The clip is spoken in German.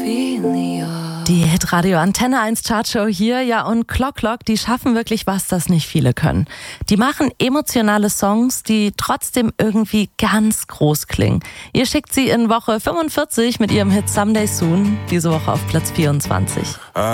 Die Hitradio Antenne 1 Chartshow hier, ja, und Clock Clock, die schaffen wirklich was, das nicht viele können. Die machen emotionale Songs, die trotzdem irgendwie ganz groß klingen. Ihr schickt sie in Woche 45 mit ihrem Hit Someday Soon, diese Woche auf Platz 24.